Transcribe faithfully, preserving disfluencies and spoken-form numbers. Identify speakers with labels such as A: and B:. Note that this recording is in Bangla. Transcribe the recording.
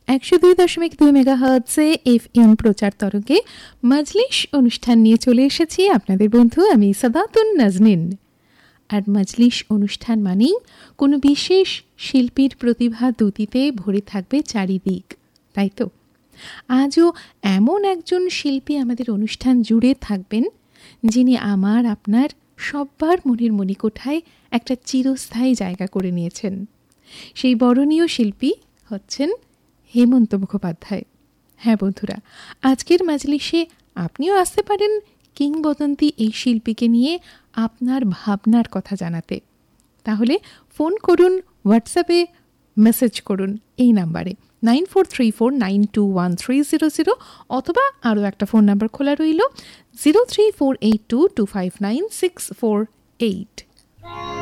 A: একশো দুই দশমিক দুই মেগাহার্টজে এফ এম প্রচার তরঙ্গে মজলিস অনুষ্ঠান নিয়ে চলে এসেছি আপনাদের বন্ধু আমি সাদাতুন নাজনীন। আর মজলিস অনুষ্ঠান মানেই কোনো বিশেষ শিল্পীর প্রতিভা দুতিতে ভরে থাকবে চারিদিক, তাই তো? আজও এমন একজন শিল্পী আমাদের অনুষ্ঠান জুড়ে থাকবেন যিনি আমার আপনার সব্বার মনের মণিকোঠায় একটা চিরস্থায়ী জায়গা করে নিয়েছেন। সেই বরণীয় শিল্পী হচ্ছেন হেমন্ত মুখোপাধ্যায়। হ্যাঁ বন্ধুরা, আজকের মাজলিসে আপনিও আসতে পারেন কিংবদন্তি এই শিল্পীকে নিয়ে আপনার ভাবনার কথা জানাতে। তাহলে ফোন করুন, হোয়াটসঅ্যাপে মেসেজ করুন এই নাম্বারে nine four three four nine two one three zero zero, অথবা আরও একটা ফোন নাম্বার খোলা রইল zero three four eight two two five nine six four eight.